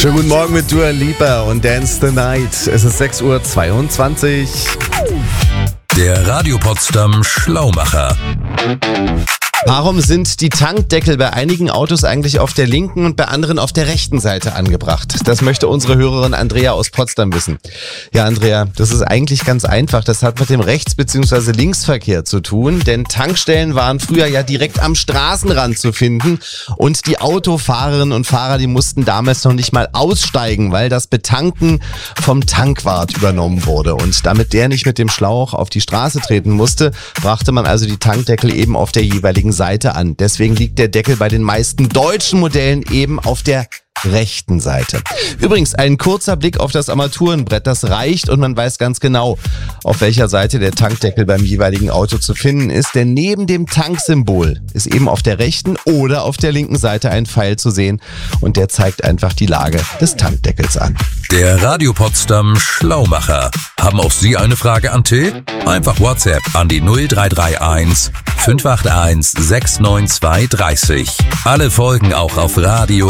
Schönen guten Morgen mit Dua Lipa und Dance the Night. Es ist 6:22 Uhr. Der Radio Potsdam Schlaumacher. Warum sind die Tankdeckel bei einigen Autos eigentlich auf der linken und bei anderen auf der rechten Seite angebracht? Das möchte unsere Hörerin Andrea aus Potsdam wissen. Ja, Andrea, das ist eigentlich ganz einfach. Das hat mit dem Rechts- bzw. Linksverkehr zu tun, denn Tankstellen waren früher ja direkt am Straßenrand zu finden und die Autofahrerinnen und Fahrer, die mussten damals noch nicht mal aussteigen, weil das Betanken vom Tankwart übernommen wurde. Und damit der nicht mit dem Schlauch auf die Straße treten musste, brachte man also die Tankdeckel eben auf der jeweiligen Seite an. Deswegen liegt der Deckel bei den meisten deutschen Modellen eben auf der rechten Seite. Übrigens, ein kurzer Blick auf das Armaturenbrett, das reicht und man weiß ganz genau, auf welcher Seite der Tankdeckel beim jeweiligen Auto zu finden ist, denn neben dem Tanksymbol ist eben auf der rechten oder auf der linken Seite ein Pfeil zu sehen und der zeigt einfach die Lage des Tankdeckels an. Der Radio Potsdam Schlaumacher. Haben auch Sie eine Frage an Till? Einfach WhatsApp an die 0331 581 69230. Alle Folgen auch auf Radio